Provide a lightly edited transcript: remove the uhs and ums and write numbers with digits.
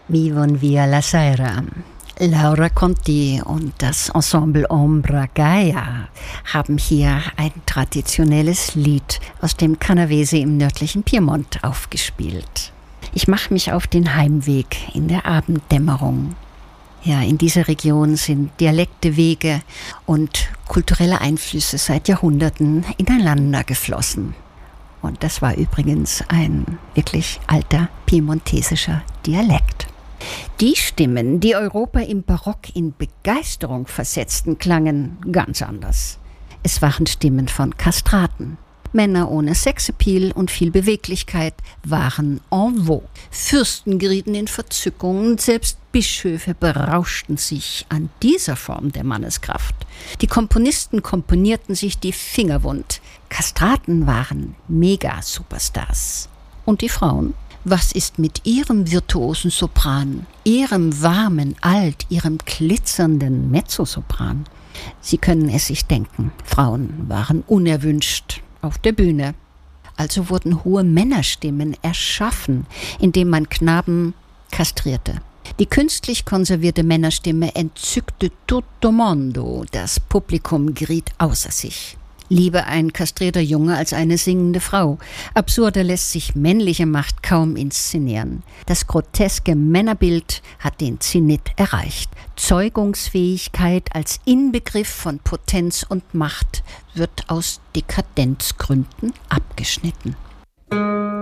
Vivan via la sera. Laura Conti und das Ensemble Ombra Gaia haben hier ein traditionelles Lied aus dem Canavese im nördlichen Piemont aufgespielt. Ich mache mich auf den Heimweg in der Abenddämmerung. Ja, in dieser Region sind Dialekte, Wege und kulturelle Einflüsse seit Jahrhunderten ineinander geflossen. Und das war übrigens ein wirklich alter piemontesischer Dialekt. Die Stimmen, die Europa im Barock in Begeisterung versetzten, klangen ganz anders. Es waren Stimmen von Kastraten. Männer ohne Sexappeal und viel Beweglichkeit waren en vogue. Fürsten gerieten in Verzückung und selbst Bischöfe berauschten sich an dieser Form der Manneskraft. Die Komponisten komponierten sich die Finger wund. Kastraten waren Mega-Superstars. Und die Frauen? Was ist mit ihrem virtuosen Sopran, ihrem warmen Alt, ihrem glitzernden Mezzosopran? Sie können es sich denken, Frauen waren unerwünscht auf der Bühne. Also wurden hohe Männerstimmen erschaffen, indem man Knaben kastrierte. Die künstlich konservierte Männerstimme entzückte tutto mondo. Das Publikum geriet außer sich. Lieber ein kastrierter Junge als eine singende Frau. Absurder lässt sich männliche Macht kaum inszenieren. Das groteske Männerbild hat den Zenit erreicht. Zeugungsfähigkeit als Inbegriff von Potenz und Macht wird aus Dekadenzgründen abgeschnitten.